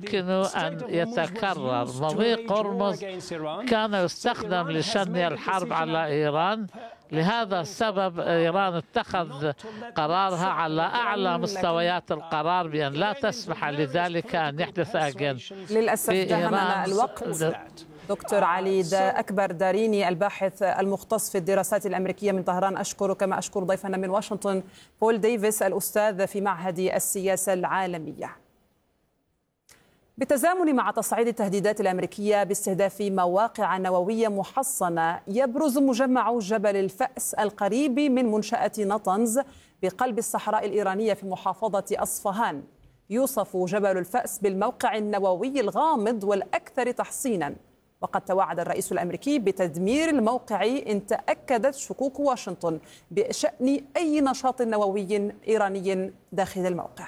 يمكن أن يتكرر. مضيق هرمز كان يستخدم لشن الحرب على إيران، لهذا السبب إيران اتخذ قرارها على أعلى مستويات القرار بأن لا تسمح لذلك أن يحدث أجن. للأسف دهمنا الوقت. دكتور علي أكبر داريني، الباحث المختص في الدراسات الأمريكية من طهران، أشكر كما أشكر ضيفنا من واشنطن بول ديفيس الأستاذ في معهد السياسة العالمية. بالتزامن مع تصعيد التهديدات الأمريكية باستهداف مواقع نووية محصنة، يبرز مجمع جبل الفأس القريب من منشأة نطنز بقلب الصحراء الإيرانية في محافظة أصفهان. يوصف جبل الفأس بالموقع النووي الغامض والأكثر تحصيناً، وقد توعد الرئيس الأمريكي بتدمير الموقع إن تأكدت شكوك واشنطن بشأن أي نشاط نووي إيراني داخل الموقع.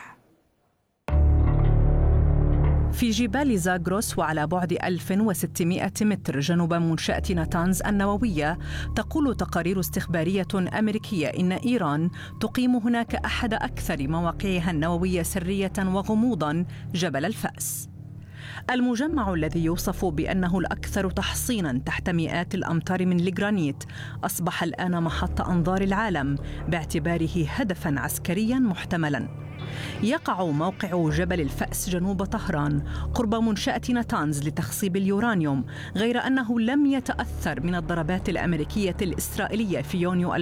في جبال زاغروس وعلى بعد 1600 متر جنوب منشأة ناتانز النووية، تقول تقارير استخبارية أمريكية إن إيران تقيم هناك أحد أكثر مواقعها النووية سرية وغموضاً، جبل الفأس. المجمع الذي يوصف بأنه الأكثر تحصيناً تحت مئات الأمتار من الجرانيت أصبح الآن محط أنظار العالم باعتباره هدفاً عسكرياً محتملاً. يقع موقع جبل الفأس جنوب طهران قرب منشأة ناتانز لتخصيب اليورانيوم، غير أنه لم يتأثر من الضربات الأمريكية الإسرائيلية في يونيو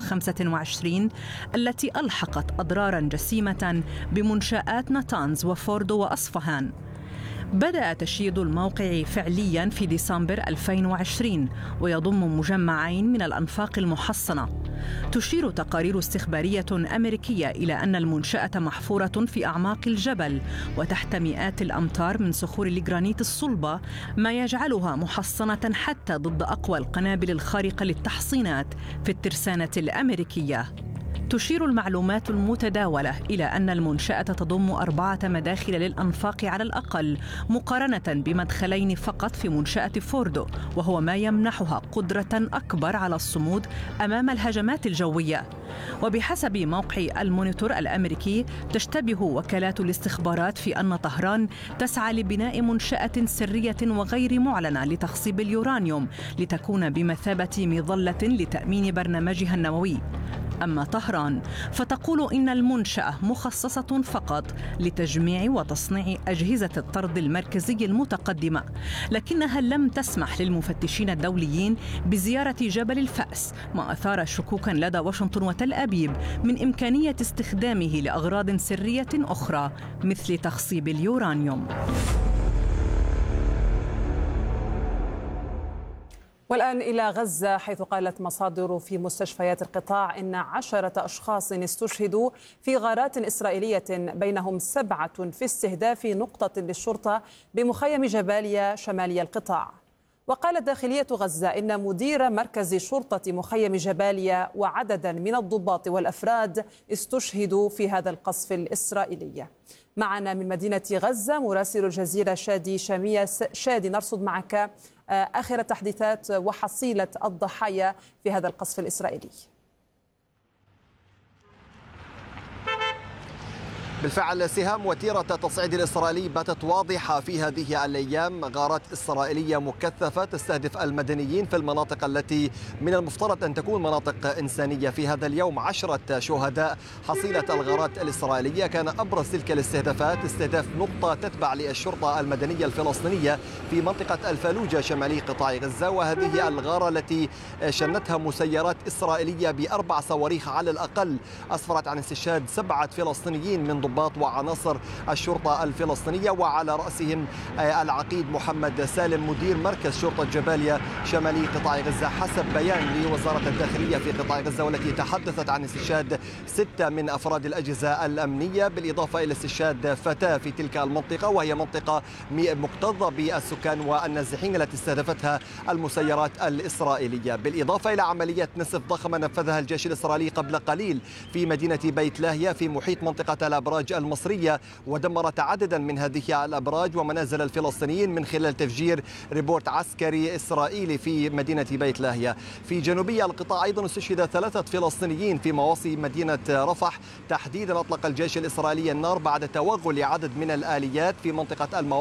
2025 التي ألحقت أضراراً جسيمة بمنشآت ناتانز وفوردو وأصفهان. بدأ تشييد الموقع فعلياً في ديسمبر 2020 ويضم مجمعين من الأنفاق المحصنة. تشير تقارير استخبارية أمريكية إلى أن المنشأة محفورة في أعماق الجبل وتحت مئات الأمتار من صخور الجرانيت الصلبة، ما يجعلها محصنة حتى ضد أقوى القنابل الخارقة للتحصينات في الترسانة الأمريكية. تشير المعلومات المتداولة إلى أن المنشأة تضم 4 مداخل للأنفاق على الأقل، مقارنة بمدخلين فقط في منشأة فوردو، وهو ما يمنحها قدرة أكبر على الصمود أمام الهجمات الجوية. وبحسب موقع المونيتور الأمريكي، تشتبه وكالات الاستخبارات في أن طهران تسعى لبناء منشأة سرية وغير معلنة لتخصيب اليورانيوم لتكون بمثابة مظلة لتأمين برنامجها النووي. أما طهران فتقول إن المنشأة مخصصة فقط لتجميع وتصنيع أجهزة الطرد المركزي المتقدمة، لكنها لم تسمح للمفتشين الدوليين بزيارة جبل الفأس، ما أثار شكوكا لدى واشنطن وتل أبيب من إمكانية استخدامه لأغراض سرية أخرى مثل تخصيب اليورانيوم. والآن إلى غزة، حيث قالت مصادر في مستشفيات القطاع إن 10 أشخاص استشهدوا في غارات إسرائيلية، بينهم 7 في استهداف نقطة للشرطة بمخيم جباليا شمالي القطاع. وقالت داخلية غزة إن مدير مركز شرطة مخيم جباليا وعددا من الضباط والأفراد استشهدوا في هذا القصف الإسرائيلي. معنا من مدينة غزة مراسل الجزيرة شادي شامية. شادي، نرصد معك آخر التحديثات وحصيلة الضحايا في هذا القصف الإسرائيلي. بالفعل سهام وتيرة التصعيد الإسرائيلي باتت واضحة في هذه الأيام. غارات إسرائيلية مكثفة تستهدف المدنيين في المناطق التي من المفترض أن تكون مناطق إنسانية. في هذا اليوم 10 شهداء حصيلة الغارات الإسرائيلية. كان أبرز تلك الاستهدافات استهداف نقطة تتبع للشرطة المدنية الفلسطينية في منطقة الفلوجة شمالي قطاع غزة، وهذه الغارة التي شنتها مسيرات إسرائيلية ب4 صواريخ على الأقل أسفرت عن استشهاد 7 فلسطينيين من ضباط وعناصر الشرطة الفلسطينية، وعلى رأسهم العقيد محمد سالم مدير مركز شرطة جباليا شمالي قطاع غزة، حسب بيان لوزارة الداخلية في قطاع غزة، والتي تحدثت عن استشهاد 6 من أفراد الأجهزة الأمنية، بالإضافة إلى استشهاد فتاة في تلك المنطقة، وهي منطقة مكتظة بالسكان والنازحين التي استهدفتها المسيرات الإسرائيلية. بالإضافة إلى عملية نسف ضخمة نفذها الجيش الإسرائيلي قبل قليل في مدينة بيت لاهيا في محيط منطقة الأبراج المصرية، ودمرت عددا من هذه الأبراج ومنازل الفلسطينيين من خلال تفجير ريبورت عسكري إسرائيلي في مدينة بيت لاهيا. في جنوبي القطاع أيضا استشهد 3 فلسطينيين في مواصي مدينة رفح. تحديدا أطلق الجيش الإسرائيلي النار بعد توغل عدد من الآليات في منطقة